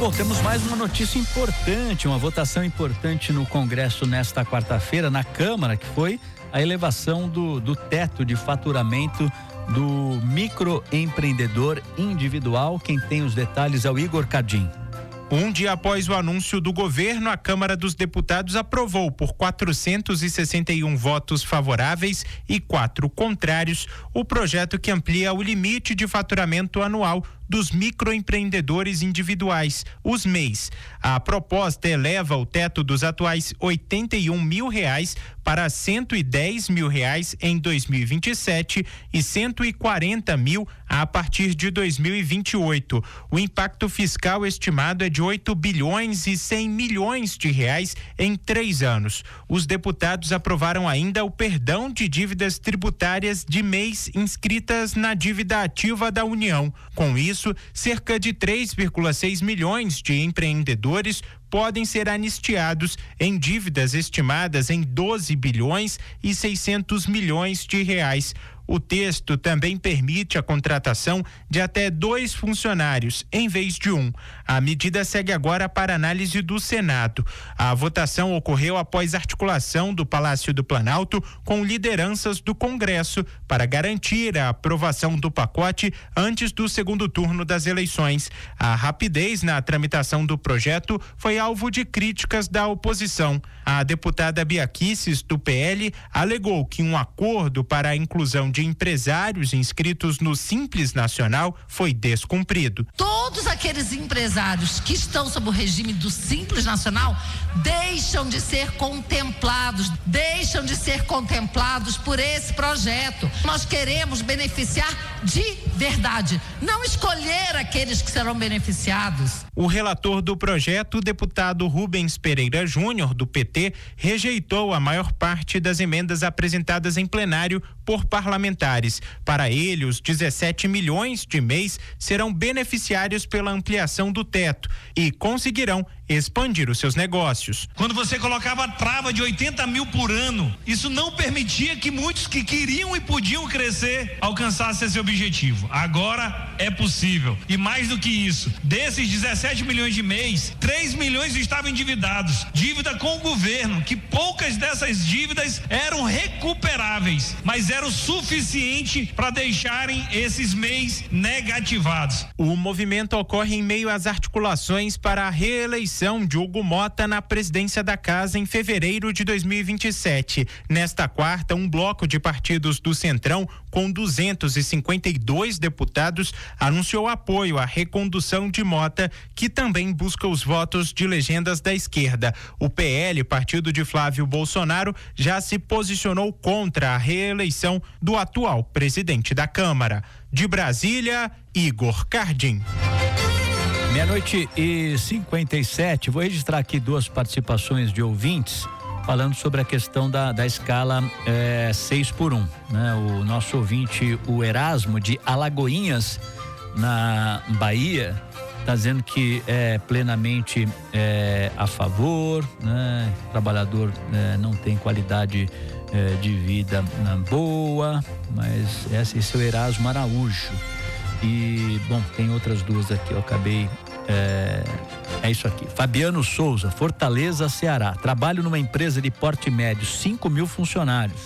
Bom, temos mais uma notícia importante, uma votação importante no Congresso nesta quarta-feira, na Câmara, que foi a elevação do teto de faturamento do microempreendedor individual. Quem tem os detalhes é o Igor Cardim. Um dia após o anúncio do governo, a Câmara dos Deputados aprovou por 461 votos favoráveis e 4 contrários o projeto que amplia o limite de faturamento anual dos microempreendedores individuais, os MEIs. A proposta eleva o teto dos atuais R$81 mil para R$110 mil em 2027 e R$140 mil a partir de 2028. O impacto fiscal estimado é de R$8 bilhões e 100 milhões de reais em 3 anos. Os deputados aprovaram ainda o perdão de dívidas tributárias de MEIs inscritas na dívida ativa da União. Com isso, cerca de 3,6 milhões de empreendedores podem ser anistiados em dívidas estimadas em 12 bilhões e 600 milhões de reais. O texto também permite a contratação de até 2 funcionários, em vez de 1. A medida segue agora para análise do Senado. A votação ocorreu após articulação do Palácio do Planalto com lideranças do Congresso para garantir a aprovação do pacote antes do segundo turno das eleições. A rapidez na tramitação do projeto foi alvo de críticas da oposição. A deputada Bia Kicis, do PL, alegou que um acordo para a inclusão de empresários inscritos no Simples Nacional foi descumprido. Todos aqueles empresários que estão sob o regime do Simples Nacional deixam de ser contemplados por esse projeto. Nós queremos beneficiar de verdade, não escolher aqueles que serão beneficiados. O relator do projeto, o deputado Rubens Pereira Júnior, do PT, rejeitou a maior parte das emendas apresentadas em plenário por parlamentares. Para ele, os 17 milhões de MEIs serão beneficiários pela ampliação do teto e conseguirão expandir os seus negócios. Quando você colocava a trava de 80 mil por ano, isso não permitia que muitos que queriam e podiam crescer alcançassem esse objetivo. Agora é possível. E mais do que isso, desses 17 milhões de MEIs, 3 milhões estavam endividados. Dívida com o governo, que poucas dessas dívidas eram recuperáveis, mas era o suficiente para deixarem esses MEIs negativados. O movimento ocorre em meio às articulações para a reeleição de Hugo Mota na presidência da Casa em fevereiro de 2027. Nesta quarta, um bloco de partidos do Centrão, com 252 deputados, anunciou apoio à recondução de Mota, que também busca os votos de legendas da esquerda. O PL, partido de Flávio Bolsonaro, já se posicionou contra a reeleição do atual presidente da Câmara. De Brasília, Igor Cardim. 12:57, vou registrar aqui 2 participações de ouvintes falando sobre a questão da escala 6x1, né? O nosso ouvinte, o Erasmo, de Alagoinhas, na Bahia, está dizendo que é plenamente a favor, né? O trabalhador não tem qualidade de vida boa, mas esse é o Erasmo Araújo. E, bom, tem outras 2 aqui, eu acabei. É isso aqui. Fabiano Souza, Fortaleza, Ceará. Trabalho numa empresa de porte médio, 5 mil funcionários.